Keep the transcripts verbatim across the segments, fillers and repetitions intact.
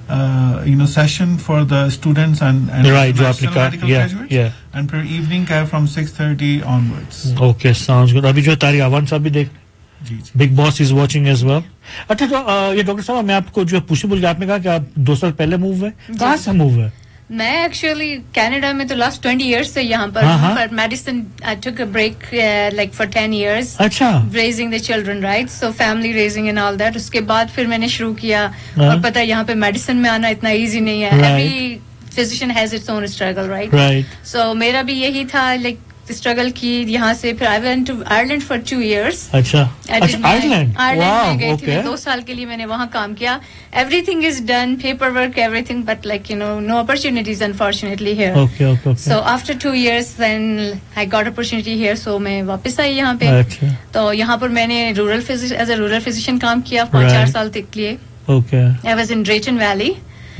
uh, you know, session for the students and, and right, national medical yeah, graduates. Yeah. And per evening care from six thirty onwards. Okay, sounds good. अभी जो तारी आवान साहब भी देख Big Boss is watching as well. अच्छा तो ये doctor साहब मैं आपको जो पूछने बोल के आपने कहा कि आप दो साल पहले मूव हुए कहाँ से मूव हुए मैं एक्चुअली कनाडा में तो लास्ट ट्वेंटी इयर्स से यहाँ पर हूँ पर medicine I took a break like for ten years अच्छा raising the children right so family raising and all that उसके बाद फिर मैंने शुरू किया और पता है यहाँ पे मेडिसिन में आना इतना इजी नहीं है every physician has its own struggle right so मेरा भी यही था लाइक स्ट्रगल की यहाँ से फिर I went to Ireland for two years अच्छा अच्छा आयरलैंड आयरलैंड में गई थी दो साल के लिए मैंने वहाँ काम किया everything is done paper work everything but like you know no opportunities unfortunately here okay okay so after two years then I got opportunity here so मैं वापस आई यहाँ पे तो यहाँ पर मैंने rural as a rural physician काम किया पाँच चार साल तक के लिए okay I was in ड्रेटन valley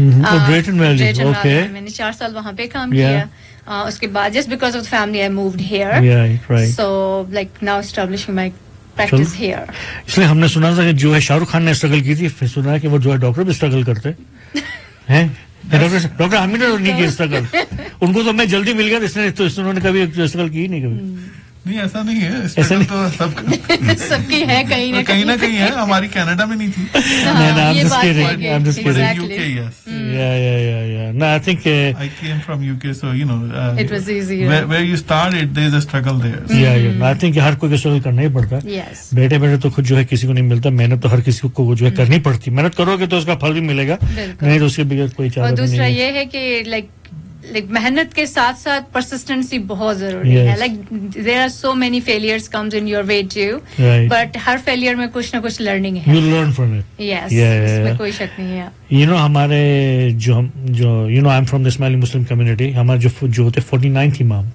ड्रेटन valley okay मैंने चार साल वहाँ पे काम किया Uh, उसके बाद just because of the family I moved here yeah, right. so like now establishing my practice here इसलिए हमने सुना था कि जो है शाहरुख खान ने स्ट्रगल की थी फिर सुना है कि वो जो है डॉक्टर भी स्ट्रगल करते हैं डॉक्टर डॉक्टर हमीद ने नहीं किया स्ट्रगल उनको तो मैं जल्दी मिल गया इसने तो उन्होंने कभी स्ट्रगल की नहीं कभी नहीं ऐसा नहीं है स्ट्रगल तो सब सबकी है कहीं ना कहीं ना कहीं है हमारी कनाडा में नहीं थी I'm just kidding I'm just kidding U K yes yeah yeah yeah yeah no I think uh, I came from U K so you know uh, it was easier where, where you started there is a struggle there yeah yeah I think हर कोई को struggle करना ही पड़ता है yes बेटे बेटे तो खुद जो है किसी को नहीं मिलता मेहनत तो हर किसी को जो है करनी पड़ती मेहनत करोगे तो उसका फल भी मिलेगा नहीं तो उसके बगैर कोई चारा नहीं है और दूसरा ये है कि लाइक like मेहनत के साथ साथ persistency बहुत जरूरी yes. है like there are so many failures comes in your way too right. but her failure में कुछ ना कुछ learning है you learn from it yes yeah, yeah, इसमें yeah. कोई शक नहीं है you know हमारे जो हम जो you know I'm from the Ismaili Muslim community हमारे जो जो होते forty-ninth imam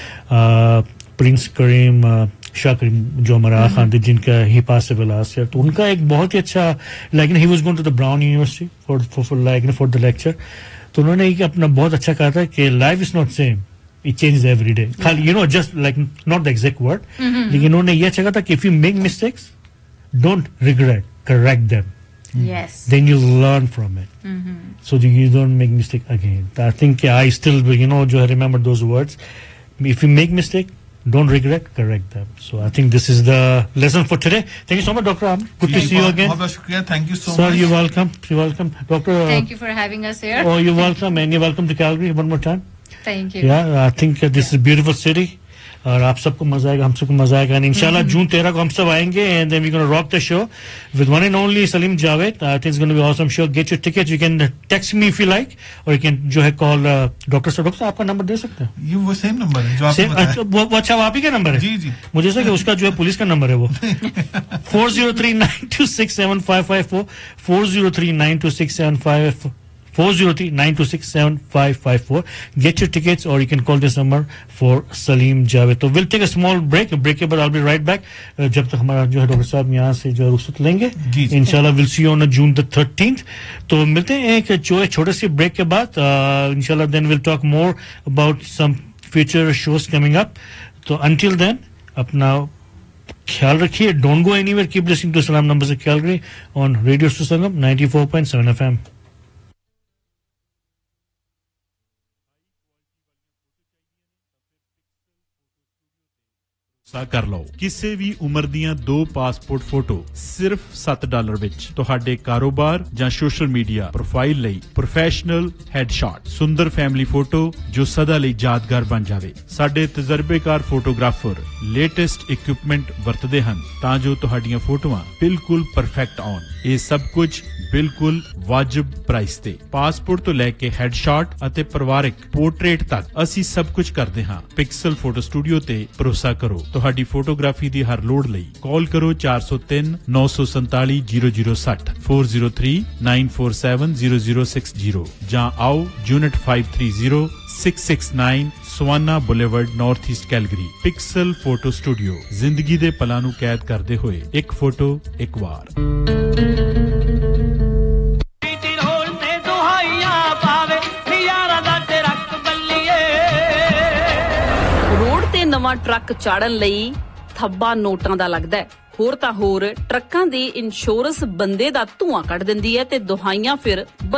प्रिंस करीम शाह करीम जो हमारा खान थे जिनका ही पास से लास्ट ईयर तो उनका एक बहुत ही अच्छा like he was going to the brown university for for like for the lecture तो उन्होंने एक अपना बहुत अच्छा कहा था कि life is not same it changes every day खाली you know just like not the exact word लेकिन उन्होंने ये अच्छा कहा था कि if you make mistakes don't regret correct them yes then you learn from it mm-hmm. so you don't make mistake again I think I still you know I remember those words if you make mistake don't regret correct them so I think this is the lesson for today thank you so much Doctor Am good to see you again बहुत शुक्रिया thank you so sir much you're welcome you're welcome Doctor uh, thank you for having us here oh you're welcome and you're welcome to Calgary one more time thank you yeah I think uh, this yeah. is a beautiful city और आप सबको मजा आएगा हम सबको मजा आएगा इंशाल्लाह जून तेरह को हम सब आएंगे and then we gonna rock the show with one and only Salim Javed I think it's gonna be awesome show get your tickets you can text me if you like और यू कैन जो है कॉल डॉक्टर सर डॉक्टर आपका number दे सकते हैं ये वो same number है जो आपने बताया वो वो अच्छा आप ही का नंबर है जी जी मुझे ऐसा कि उसका जो है पुलिस का नंबर है वो four zero three nine two six seven five five four four zero three nine two six seven five four zero three nine two six seven five five four get your tickets or you can call this number for Salim Javed so we'll take a small break a break के बाद I'll be right back uh, जब तक हमारा जो है doctor साहब यहाँ से जो रुखसत लेंगे इंशाल्लाह we'll see you on June the thirteenth तो मिलते हैं एक जो छोटे से ब्रेक के बाद इंशाल्लाह then we'll talk more about some future shows coming up तो until then अपना ख्याल रखिए don't go anywhere keep listening to Salam Numbers of Calgary on Radio Susangam ninety-four point seven F M सा कर लो किसी भी उम्र दियां दो पासपोर्ट फोटो सिर्फ सात डॉलर विच तुहाडे कारोबार जां सोशल मीडिया प्रोफाइल लई प्रोफेशनल हेडशॉट सुंदर फैमिली फोटो जो सदा लई यादगार बन जावे साडे तजर्बेकार फोटोग्राफर लेटेस्ट इक्विपमेंट वरतदे हन तां जो तुहाडीਆਂ फोटोआं बिल्कुल परफेक्ट आउण ਇਹ ਸਭ ਕੁਝ ਬਿਲਕੁਲ ਵਾਜਬ ਪ੍ਰਾਈਸ ਤੇ ਪਾਸਪੋਰਟ ਤੋਂ ਲੈ ਕੇ ਹੈਡਸ਼ਾਟ ਅਤੇ ਪਰਿਵਾਰਿਕ ਪੋਰਟਰੇਟ ਤੱਕ ਅਸੀਂ ਸਭ ਕੁਝ ਕਰਦੇ ਹਾਂ ਪਿਕਸਲ ਫੋਟੋ ਸਟੂਡੀਓ ਤੇ ਭਰੋਸਾ ਕਰੋ ਤੁਹਾਡੀ ਫੋਟੋਗ੍ਰਾਫੀ ਦੀ ਹਰ ਲੋੜ ਲਈ ਕਾਲ ਕਰੋ four oh three nine four seven zero zero six zero four zero three nine four seven zero zero six zero ਜਾਂ ਆਓ unit five thirty six six nine savanna boulevard north East Calgary pixel photo studio ਜ਼ਿੰਦਗੀ ਦੇ ਪਲਾਂ ਨੂੰ ਕੈਦ ਕਰਦੇ ਹੋਏ ਇੱਕ ਫੋਟੋ ਇੱਕ ਵਾਰ ਰੋਡ ਤੇ ਨਵਾਂ ਟਰੱਕ ਚਾੜਨ ਲਈ ਥੱਬਾ ਨੋਟਾਂ ਦਾ ਲੱਗਦਾ ਹੈ ਹੋਰ ਤਾਂ ਹੋਰ ਟਰੱਕਾਂ ਦੀ ਇੰਸ਼ੋਰੈਂਸ ਬੰਦੇ ਦਾ ਧੂਆਂ ਕੱਢ ਦਿੰਦੀ ਹੈ ਤੇ ਦੁਹਾਈਆਂ ਫਿਰ